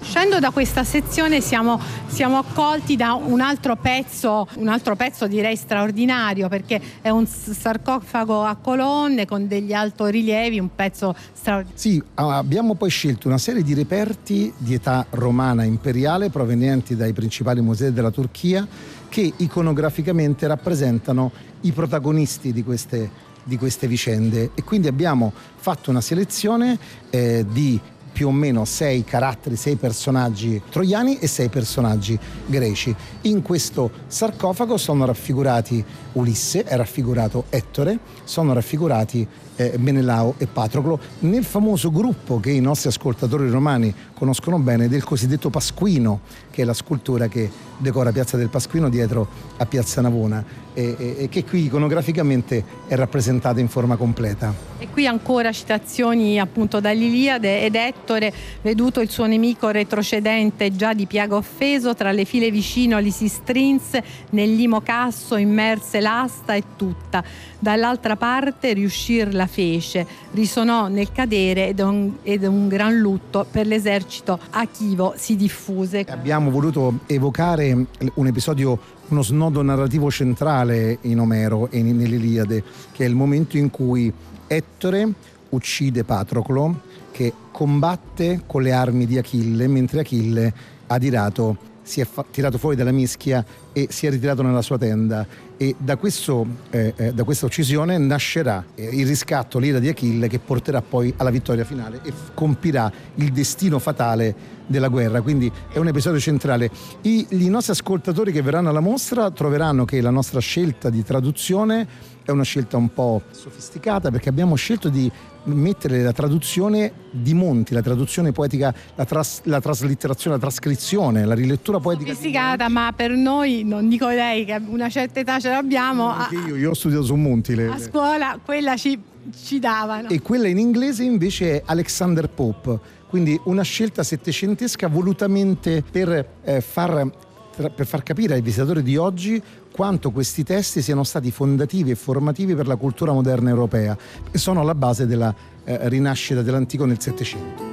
Uscendo da questa sezione siamo accolti da un altro pezzo direi straordinario, perché è un sarcofago a colonne con degli altorilievi, un pezzo straordinario. Sì, abbiamo poi scelto una serie di reperti di età romana imperiale provenienti dai principali musei della Turchia che iconograficamente rappresentano i protagonisti di queste vicende, e quindi abbiamo fatto una selezione di più o meno 6 caratteri, 6 personaggi troiani e 6 personaggi greci. In questo sarcofago sono raffigurati Ulisse, è raffigurato Ettore, sono raffigurati Menelao e Patroclo, nel famoso gruppo che i nostri ascoltatori romani conoscono bene del cosiddetto Pasquino, che è la scultura che decora Piazza del Pasquino dietro a Piazza Navona, e che qui iconograficamente è rappresentata in forma completa. E qui ancora citazioni appunto dall'Iliade ed Ettore, veduto il suo nemico retrocedente già di piaga offeso, tra le file vicino li si strinse, nell'imo casso immerse l'asta e tutta. Dall'altra parte riuscir la fece, risonò nel cadere ed un gran lutto per l'esercito achivo si diffuse. Abbiamo voluto evocare un episodio, uno snodo narrativo centrale in Omero e nell'Iliade, che è il momento in cui Ettore uccide Patroclo, che combatte con le armi di Achille, mentre Achille si è tirato fuori dalla mischia e si è ritirato nella sua tenda, e da questa uccisione nascerà il riscatto, l'ira di Achille, che porterà poi alla vittoria finale e compirà il destino fatale della guerra. Quindi è un episodio centrale. I nostri ascoltatori che verranno alla mostra troveranno che la nostra scelta di traduzione è una scelta un po' sofisticata, perché abbiamo scelto di mettere la traduzione di Monti, la traduzione poetica, la traslitterazione, la trascrizione, la rilettura poetica sofisticata, ma per noi, non dico lei che una certa età ce l'abbiamo, io ho studiato su Monti a scuola quella ci davano, e quella in inglese invece è Alexander Pope, quindi una scelta settecentesca volutamente per far capire ai visitatori di oggi quanto questi testi siano stati fondativi e formativi per la cultura moderna europea, e sono alla base della rinascita dell'antico nel Settecento.